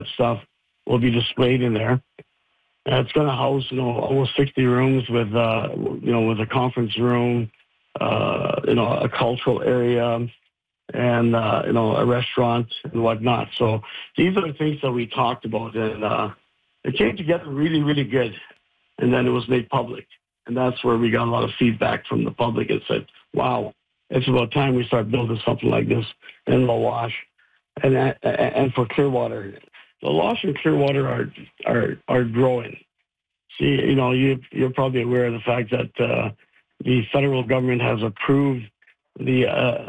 stuff will be displayed in there. It's going to house, almost 60 rooms with, with a conference room, a cultural area, and, a restaurant and whatnot. So these are the things that we talked about, and it came together really, really good. And then it was made public. And that's where we got a lot of feedback from the public and said, wow, it's about time we start building something like this in La Wash and for Clearwater. La Wash and Clearwater are growing. See, you're probably aware of the fact that the federal government has approved the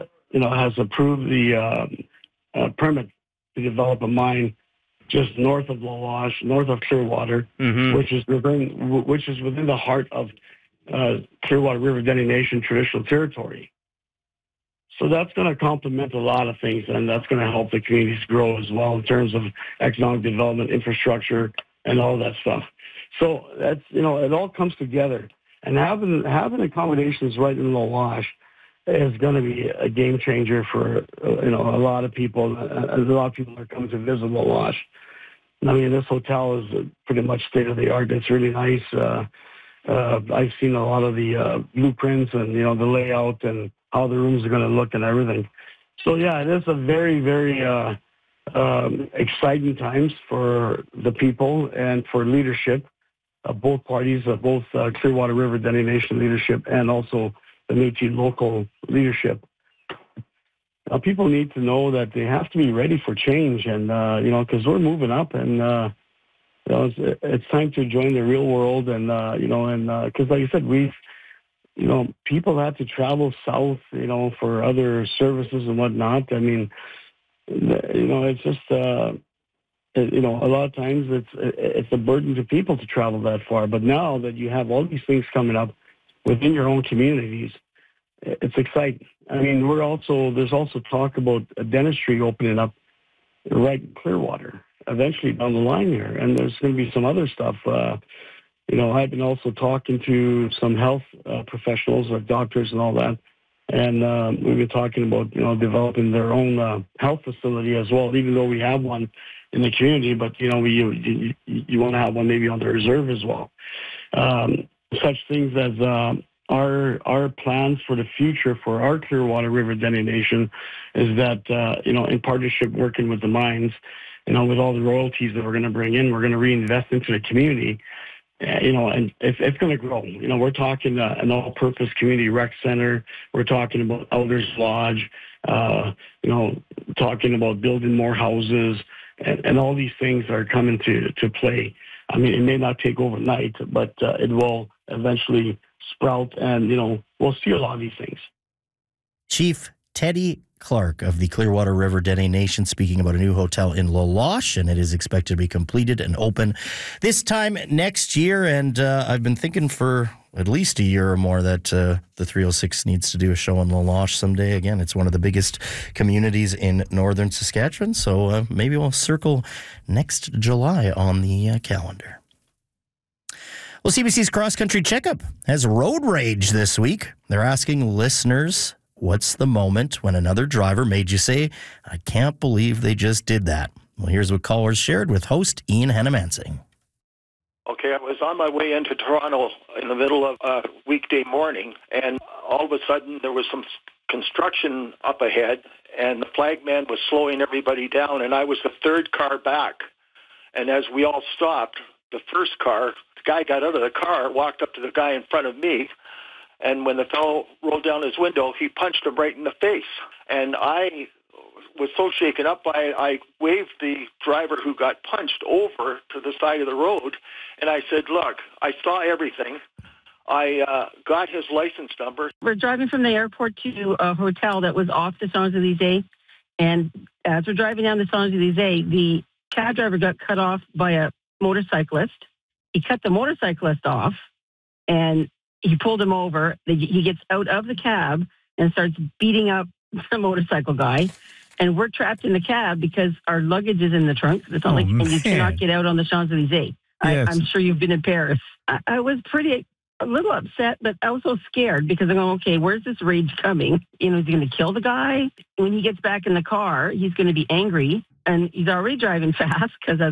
permit to develop a mine just north of La Wash, north of Clearwater, which is within the heart of Clearwater River Dene Nation traditional territory. So that's going to complement a lot of things, and that's going to help the communities grow as well in terms of economic development, infrastructure, and all that stuff. So that's it all comes together, and having accommodations right in La Wash is going to be a game changer for a lot of people. A lot of people are coming to visit La Wash. I mean, this hotel is pretty much state of the art. It's really nice. I've seen a lot of the blueprints and the layout and how the rooms are going to look and everything. So yeah, it is a very, very exciting times for the people and for leadership of both parties, both Clearwater River Dene Nation leadership and also the Métis local leadership. People need to know that they have to be ready for change, and because we're moving up, and it's time to join the real world, and because like I said, people have to travel south, for other services and whatnot. I mean, it's just a lot of times it's a burden to people to travel that far. But now that you have all these things coming up within your own communities, it's exciting. I mean, there's also talk about a dentistry opening up right in Clearwater eventually down the line here, and there's going to be some other stuff. I've been also talking to some health professionals, like doctors and all that, and we've been talking about developing their own health facility as well. Even though we have one in the community, but you want to have one maybe on the reserve as well. Such things as our plans for the future for our Clearwater River Dene Nation is that in partnership working with the mines, with all the royalties that we're going to bring in, we're going to reinvest into the community. And it's going to grow. We're talking an all-purpose community rec center. We're talking about Elders Lodge. Talking about building more houses, and all these things are coming to play. I mean, it may not take overnight, but it will eventually sprout, and we'll see a lot of these things. Chief Teddy Clark of the Clearwater River Dene Nation speaking about a new hotel in La Loche, and it is expected to be completed and open this time next year. And I've been thinking for at least a year or more that the 306 needs to do a show in La Loche someday. Again, it's one of the biggest communities in northern Saskatchewan, so maybe we'll circle next July on the calendar. Well, CBC's Cross Country Checkup has road rage this week. They're asking listeners, what's the moment when another driver made you say, I can't believe they just did that? Well, here's what callers shared with host Ian Hannamansing. Okay, I was on my way into Toronto in the middle of a weekday morning, and all of a sudden there was some construction up ahead, and the flagman was slowing everybody down, and I was the third car back. And as we all stopped, the first car, the guy got out of the car, walked up to the guy in front of me, and when the fellow rolled down his window, he punched him right in the face. And I was so shaken up, I waved the driver who got punched over to the side of the road, and I said, look, I saw everything. I got his license number. We're driving from the airport to a hotel that was off the Champs-Élysées, and as we're driving down the Champs-Élysées, the cab driver got cut off by a motorcyclist. He cut the motorcyclist off, and he pulled him over. He gets out of the cab and starts beating up the motorcycle guy. And we're trapped in the cab because our luggage is in the trunk. It's not and you cannot get out on the Champs-Élysées. Yes. I'm sure you've been in Paris. I was a little upset, but also scared because I'm going, okay, where's this rage coming? Is he going to kill the guy? When he gets back in the car, he's going to be angry. and he's already driving fast because